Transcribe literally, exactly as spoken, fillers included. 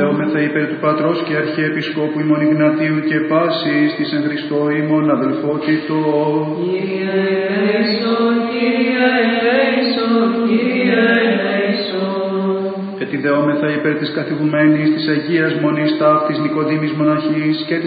δεόμεθα υπέρ του Πατρός και Αρχιεπισκόπου ημών Ιγνατίου και πάσης της εν Χριστώ ημών αδελφότητο. Κύριε ελέησον, Κύριε ελέησον, Κύριε ελέησον. Ετιδεόμεθα υπέρ της καθηγουμένης της Αγίας Μονής Ταύτης Νικοδήμης Μοναχής και